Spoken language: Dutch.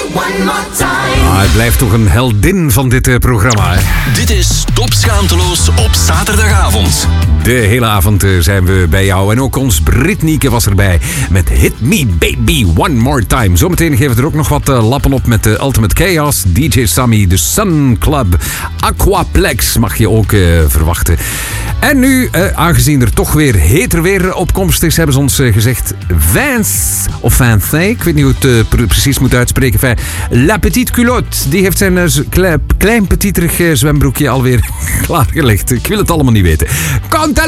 Het blijft toch een heldin van dit programma, hè? Dit is Top Schaamteloos op zaterdagavond. De hele avond zijn we bij jou. En ook ons Britnieke was erbij met Hit Me Baby One More Time. Zometeen geven we er ook nog wat lappen op met Ultimate Chaos, DJ Sammy, The Sun Club, Aquaplex mag je ook verwachten. En nu, aangezien er toch weer heter weer op komst is, hebben ze ons gezegd Vince, of Vince, ik weet niet hoe het precies moet uitspreken. La Petite Culotte, die heeft zijn klein petiterig zwembroekje alweer klaargelegd. Ik wil het allemaal niet weten. Komt